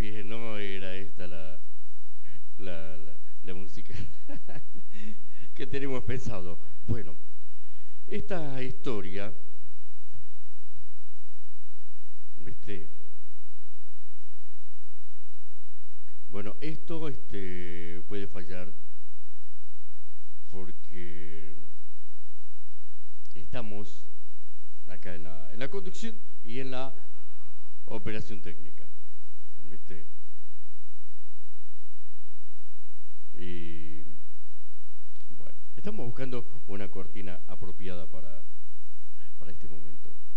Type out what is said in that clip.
que no era esta la música que tenemos pensado. Bueno, esta historia, ¿viste? Bueno, esto puede fallar porque estamos acá en la conducción y en la operación técnica, ¿viste? Y bueno, estamos buscando una cortina apropiada para este momento.